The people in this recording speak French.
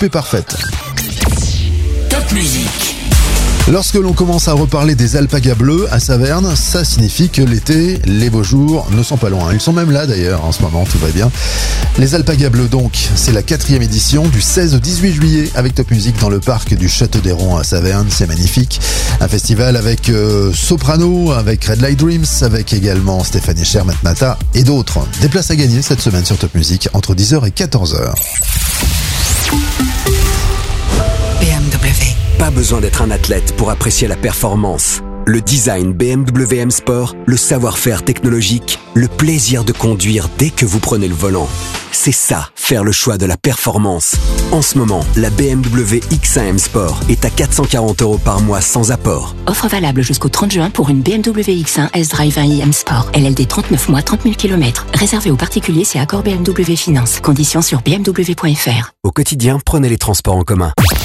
coupée parfaite. Top musique. Lorsque l'on commence à reparler des alpagas bleus à Saverne, ça signifie que l'été, les beaux jours ne sont pas loin. Ils sont même là d'ailleurs en ce moment, tout va bien. Les alpagas bleus donc, c'est la 4e édition du 16 au 18 juillet avec Top Music dans le parc du Château d'Héron à Saverne, c'est magnifique. Un festival avec Soprano, avec Red Light Dreams, avec également Stéphanie Cher, Matt Mata et d'autres. Des places à gagner cette semaine sur Top Music entre 10h et 14h. BMW. Pas besoin d'être un athlète pour apprécier la performance. Le design BMW M Sport, le savoir-faire technologique, le plaisir de conduire dès que vous prenez le volant. C'est ça, faire le choix de la performance. En ce moment, la BMW X1 M Sport est à 440 € par mois sans apport. Offre valable jusqu'au 30 juin pour une BMW X1 S-Drive 1i M Sport. LLD 39 mois, 30 000 km. Réservé aux particuliers, c'est accord BMW Finance. Conditions sur bmw.fr. Au quotidien, prenez les transports en commun.